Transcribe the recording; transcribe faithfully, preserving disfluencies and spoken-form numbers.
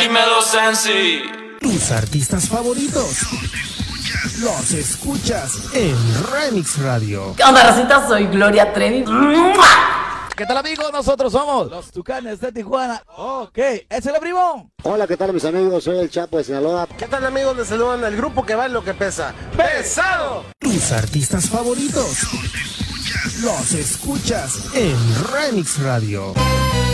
Dímelo, Sensi. Tus artistas favoritos los escuchas en Remix Radio. ¿Qué onda, racita? Soy Gloria Trevi. ¿Qué tal, amigos? Nosotros somos los Tucanes de Tijuana. Ok, ese es el primo. Hola, ¿qué tal, mis amigos? Soy el Chapo de Sinaloa. ¿Qué tal, amigos? Les saludan el grupo que va en lo que pesa. ¡Pesado! Tus artistas favoritos los escuchas en Remix Radio.